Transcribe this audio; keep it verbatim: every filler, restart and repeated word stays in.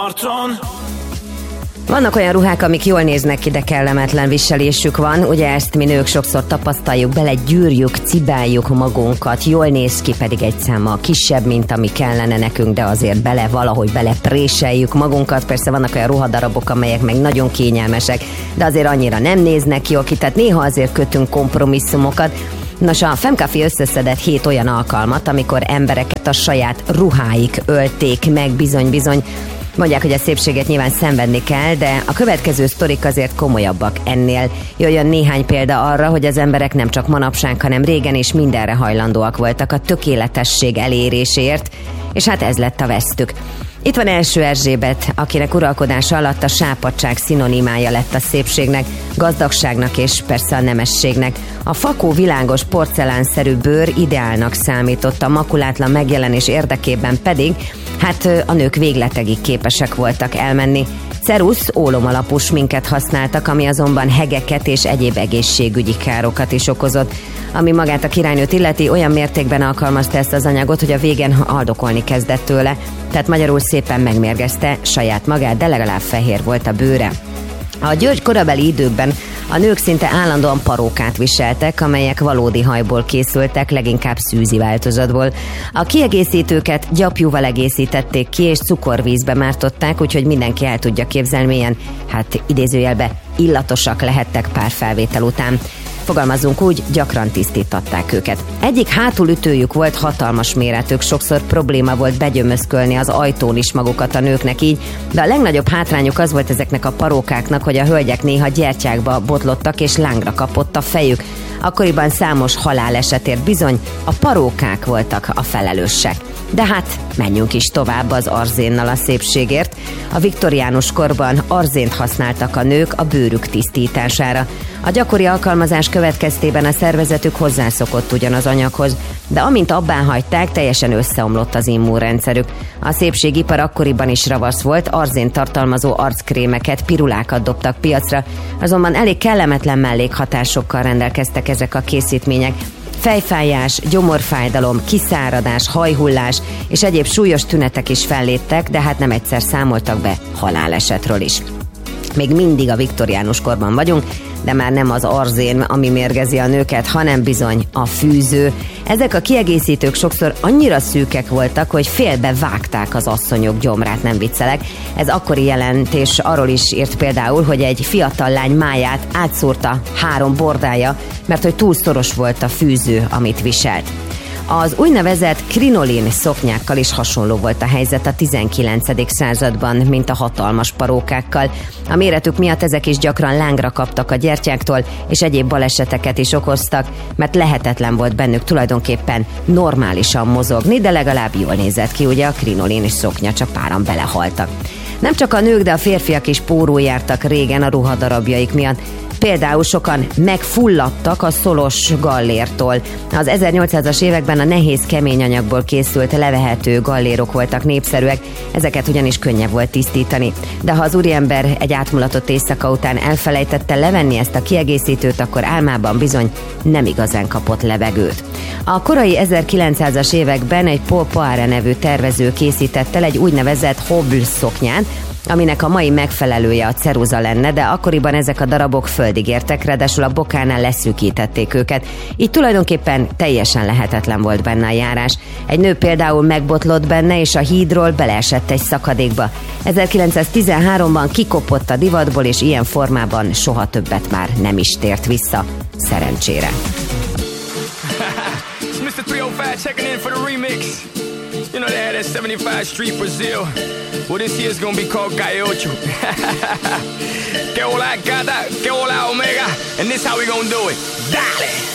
Arcon. Vannak olyan ruhák, amik jól néznek ki, de kellemetlen viselésük van. Ugye ezt mi nők sokszor tapasztaljuk, bele gyűrjük, cibáljuk magunkat, jól néz ki, pedig egy számmal kisebb, mint ami kellene nekünk, de azért bele valahogy belepréseljük magunkat. Persze vannak olyan ruhadarabok, amelyek meg nagyon kényelmesek, de azért annyira nem néznek jól ki, tehát néha azért kötünk kompromisszumokat. Nos, a Femcafé összeszedett hét olyan alkalmat, amikor embereket a saját ruháik ölték meg, bizony-bizony. Mondják, hogy a szépséget nyilván szenvedni kell, de a következő sztorik azért komolyabbak ennél. Jöjjön néhány példa arra, hogy az emberek nem csak manapság, hanem régen is mindenre hajlandóak voltak a tökéletesség eléréséért, és hát ez lett a vesztük. Itt van Első Erzsébet, akinek uralkodása alatt a sápadság szinonimája lett a szépségnek, gazdagságnak és persze a nemességnek. A fakó világos porcelánszerű bőr ideálnak számított, a makulátlan megjelenés érdekében pedig, hát a nők végletekig képesek voltak elmenni. Cerusz ólomalapú sminket használtak, ami azonban hegeket és egyéb egészségügyi károkat is okozott. Ami magát a királynőt illeti, olyan mértékben alkalmazta ezt az anyagot, hogy a végén haldokolni kezdett tőle. Tehát magyarul szépen megmérgezte saját magát, de legalább fehér volt a bőre. A György korabeli időkben a nők szinte állandóan parókát viseltek, amelyek valódi hajból készültek, leginkább szűzi változatból. A kiegészítőket gyapjúval egészítették ki, és cukorvízbe mártották, úgyhogy mindenki el tudja képzelni, milyen, hát idézőjelbe illatosak lehettek pár felvétel után. Fogalmazunk úgy, gyakran tisztították őket. Egyik hátulütőjük volt hatalmas méretük, sokszor probléma volt begyömözkölni az ajtón is magukat a nőknek így, de a legnagyobb hátrányuk az volt ezeknek a parókáknak, hogy a hölgyek néha gyertyákba botlottak és lángra kapott a fejük. Akkoriban számos halálesetért bizony a parókák voltak a felelősek. De hát menjünk is tovább az arzénnal a szépségért. A viktoriánus korban arzént használtak a nők a bőrük tisztítására. A gyakori alkalmazás következtében a szervezetük hozzászokott ugyan az anyaghoz, de amint abbá hagyták, teljesen összeomlott az immunrendszerük. A szépségipar akkoriban is ravasz volt, arzént tartalmazó arckrémeket, pirulákat dobtak piacra, azonban elég kellemetlen mellékhatásokkal rendelkeztek ezek a készítmények. Fejfájás, gyomorfájdalom, kiszáradás, hajhullás és egyéb súlyos tünetek is felléptek, de hát nem egyszer számoltak be halálesetről is. Még mindig a viktoriánus korban vagyunk, de már nem az arzén, ami mérgezi a nőket, hanem bizony a fűző. Ezek a kiegészítők sokszor annyira szűkek voltak, hogy félbe vágták az asszonyok gyomrát, nem viccelek. Ez akkori jelentés arról is írt például, hogy egy fiatal lány máját átszúrta három bordája, mert hogy túl szoros volt a fűző, amit viselt. Az úgynevezett krinolin szoknyákkal is hasonló volt a helyzet a tizenkilencedik században, mint a hatalmas parókákkal. A méretük miatt ezek is gyakran lángra kaptak a gyertyáktól, és egyéb baleseteket is okoztak, mert lehetetlen volt bennük tulajdonképpen normálisan mozogni, de legalább jól nézett ki, ugye a krinolin szoknya, csak páran belehaltak. Nem csak a nők, de a férfiak is pórul jártak régen a ruhadarabjaik miatt. Például sokan megfulladtak a szolos gallértól. Az ezernyolcszázas években a nehéz kemény anyagból készült levehető gallérok voltak népszerűek, ezeket ugyanis könnyebb volt tisztítani. De ha az úriember egy átmulatott éjszaka után elfelejtette levenni ezt a kiegészítőt, akkor álmában bizony nem igazán kapott levegőt. A korai ezerkilencszázas években egy Paul Poiret nevű tervező készített el egy úgynevezett Hobble szoknyát, aminek a mai megfelelője a ceruza lenne, de akkoriban ezek a darabok földig értek, ráadásul a bokánál leszűkítették őket. Így tulajdonképpen teljesen lehetetlen volt benne a járás. Egy nő például megbotlott benne, és a hídról beleesett egy szakadékba. ezerkilencszáztizenháromban kikopott a divatból, és ilyen formában soha többet már nem is tért vissza. Szerencsére. mister three oh five checking in for the remix. You know they had that seventy-five Street Brazil. Well, this year's gonna be called Calle Ocho. Que hola gata, que hola omega. And this how we gonna do it. Dale!